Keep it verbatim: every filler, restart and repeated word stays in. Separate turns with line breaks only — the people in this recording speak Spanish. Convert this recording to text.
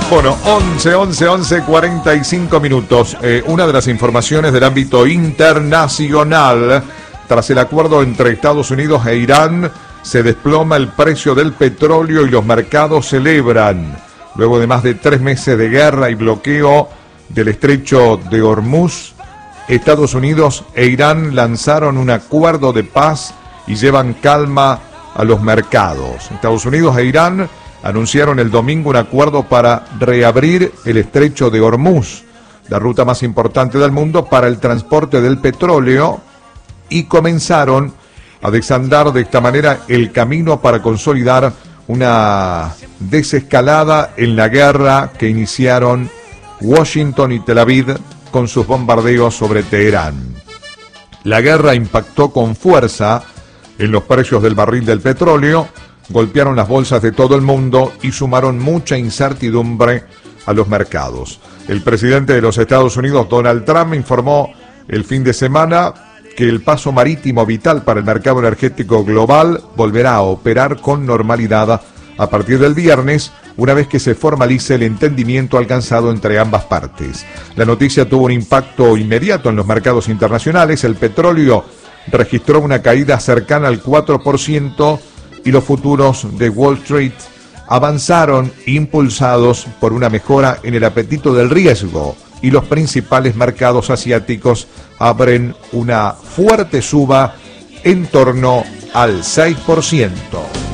Bueno, once, once, once, cuarenta y cinco minutos. Eh, una de las informaciones del ámbito internacional. Tras el acuerdo entre Estados Unidos e Irán, se desploma el precio del petróleo y los mercados celebran. Luego de más de tres meses de guerra y bloqueo del estrecho de Hormuz, Estados Unidos e Irán lanzaron un acuerdo de paz y llevan calma a los mercados. Estados Unidos e Irán anunciaron el domingo un acuerdo para reabrir el estrecho de Hormuz, la ruta más importante del mundo para el transporte del petróleo, y comenzaron a desandar de esta manera el camino para consolidar una desescalada en la guerra que iniciaron Washington y Tel Aviv con sus bombardeos sobre Teherán. La guerra impactó con fuerza en los precios del barril del petróleo, golpearon las bolsas de todo el mundo y sumaron mucha incertidumbre a los mercados. El presidente de los Estados Unidos, Donald Trump, informó el fin de semana que el paso marítimo vital para el mercado energético global volverá a operar con normalidad a partir del viernes, una vez que se formalice el entendimiento alcanzado entre ambas partes. La noticia tuvo un impacto inmediato en los mercados internacionales. El petróleo registró una caída cercana al cuatro por ciento y los futuros de Wall Street avanzaron impulsados por una mejora en el apetito del riesgo, y los principales mercados asiáticos abren una fuerte suba en torno al seis por ciento.